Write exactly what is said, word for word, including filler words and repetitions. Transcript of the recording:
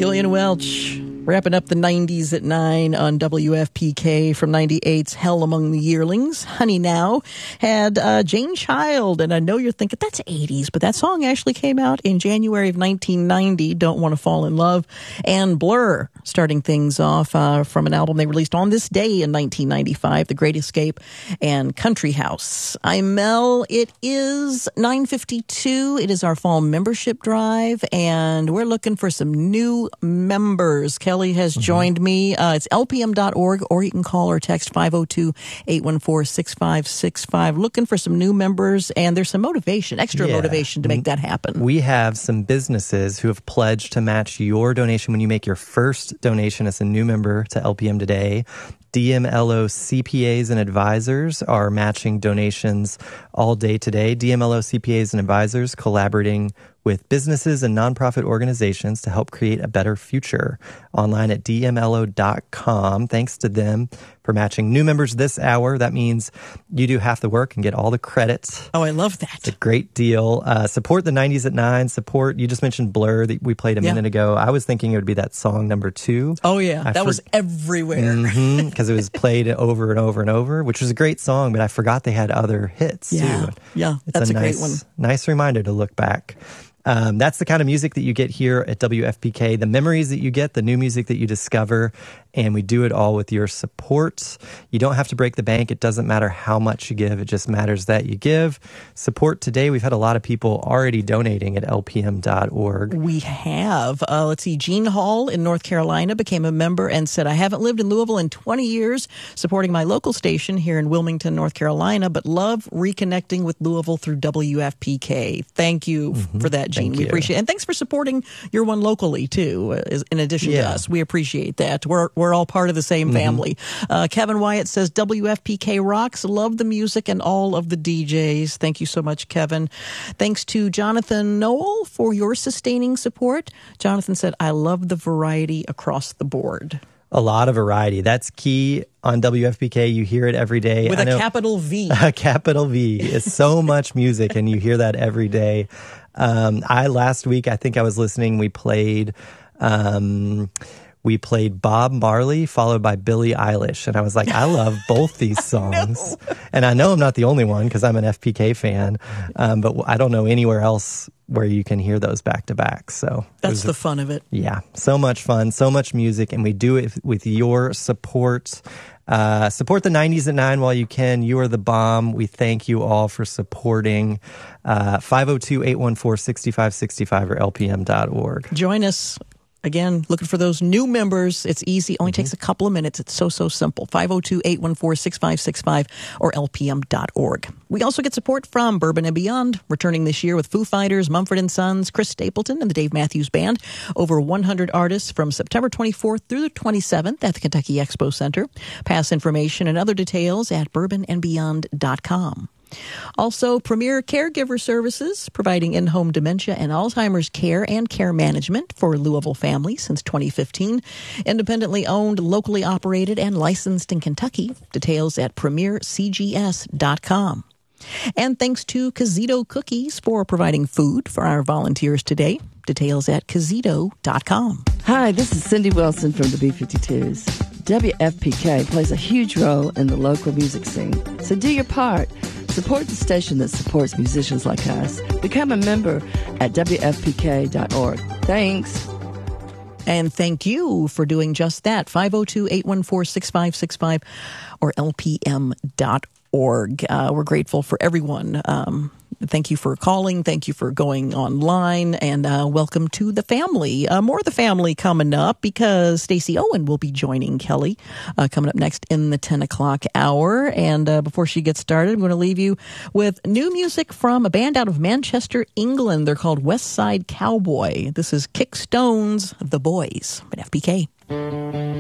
Gillian Welch, wrapping up the nineties at nine on W F P K from ninety-eight's Hell Among the Yearlings. Honey Now had uh, Jane Child, and I know you're thinking, that's eighties, but that song actually came out in January of nineteen ninety, Don't Want to Fall in Love, and Blur, starting things off uh, from an album they released on this day in nineteen ninety-five, The Great Escape and Country House. I'm Mel. It is nine fifty-two. It is our fall membership drive, and we're looking for some new members. Kelly has joined mm-hmm. me. Uh, it's L P M dot org, or you can call or text five oh two, eight one four, six five six five. Looking for some new members, and there's some motivation, extra yeah. motivation to make that happen. We have some businesses who have pledged to match your donation when you make your first donation as a new member to L P M today. D M L O C P As and advisors are matching donations all day today. D M L O C P As and advisors collaborating with businesses and nonprofit organizations to help create a better future. Online at D M L O dot com. Thanks to them for matching new members this hour. That means you do half the work and get all the credits. Oh, I love that. It's a great deal. Uh, support the nineties at nine. Support, you just mentioned Blur that we played a yeah. minute ago. I was thinking it would be that song number two. Oh, yeah. I that for- was everywhere. Mm-hmm, because it was played over and over and over, which was a great song, but I forgot they had other hits, yeah. too. Yeah, it's that's a, a nice, great one. Nice reminder to look back. Um, that's the kind of music that you get here at W F P K, the memories that you get, the new music that you discover, and we do it all with your support. You don't have to break the bank. It doesn't matter how much you give. It just matters that you give. Support today. We've had a lot of people already donating at L P M dot org. We have. Uh, let's see. Jean Hall in North Carolina became a member and said, I haven't lived in Louisville in twenty years, supporting my local station here in Wilmington, North Carolina, but love reconnecting with Louisville through W F P K. Thank you mm-hmm. for that, Jean. Thank we you. appreciate it. And thanks for supporting your one locally, too, uh, in addition yeah. to us. We appreciate that. We're we're all part of the same family. Mm-hmm. Uh, Kevin Wyatt says, W F P K rocks. Love the music and all of the D Js. Thank you so much, Kevin. Thanks to Jonathan Noel for your sustaining support. Jonathan said, I love the variety across the board. A lot of variety. That's key on W F P K. You hear it every day. With I a know, capital V. A capital V. It's so much music, and you hear that every day. Um, I last week, I think I was listening. We played, um, we played Bob Marley followed by Billie Eilish, and I was like, I love both these songs, no. and I know I'm not the only one because I'm an F P K fan, um, but I don't know anywhere else where you can hear those back to back. So that's the fun of it. Yeah, so much fun, so much music, and we do it with your support. Uh, support the nineties at nine while you can. You are the bomb. We thank you all for supporting. Uh, five oh two, eight one four, six five six five or L P M dot org. Join us. Again, looking for those new members. It's easy. Only mm-hmm. takes a couple of minutes. It's so, so simple. five oh two, eight one four, six five six five or L P M dot org. We also get support from Bourbon and Beyond, returning this year with Foo Fighters, Mumford and Sons, Chris Stapleton, and the Dave Matthews Band. Over one hundred artists from September twenty-fourth through the twenty-seventh at the Kentucky Expo Center. Pass information and other details at bourbon and beyond dot com. Also, Premier Caregiver Services, providing in-home dementia and Alzheimer's care and care management for Louisville families since twenty fifteen. Independently owned, locally operated, and licensed in Kentucky. Details at premier c g s dot com. And thanks to Cazito Cookies for providing food for our volunteers today. Details at cazito dot com. Hi, this is Cindy Wilson from the B fifty-twos. W F P K plays a huge role in the local music scene, so do your part. Support the station that supports musicians like us. Become a member at W F P K dot org. Thanks. And thank you for doing just that. five oh two, eight one four, six five six five or L P M dot org. Uh, we're grateful for everyone. Um, thank you for calling. Thank you for going online. And uh, welcome to the family. Uh, more of the family coming up because Stacey Owen will be joining Kelly uh, coming up next in the ten o'clock hour. And uh, before she gets started, I'm going to leave you with new music from a band out of Manchester, England. They're called West Side Cowboy. This is Kick Stones, The Boys, at F P K.